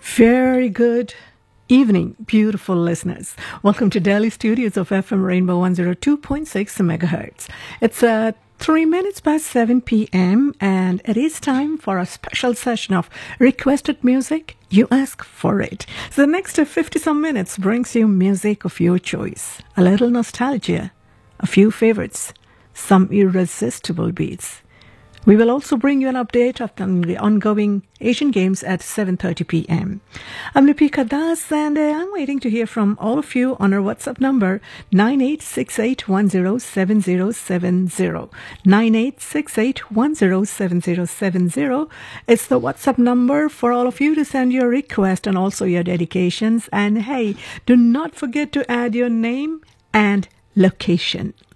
Very good evening, beautiful listeners. Welcome to Delhi Studios of FM Rainbow 102.6 megahertz. It's 3 minutes past 7 p.m. and it is time for a special session of requested music. You ask for it. So the next 50-some minutes brings you music of your choice. A little nostalgia, a few favorites, some irresistible beats. We will also bring you an update of the ongoing Asian Games at 7:30 p.m. I'm Lipika Das and I'm waiting to hear from all of you on our WhatsApp number 9868107070. 9868107070. It's the WhatsApp number for all of you to send your request and also your dedications. And hey, do not forget to add your name and location.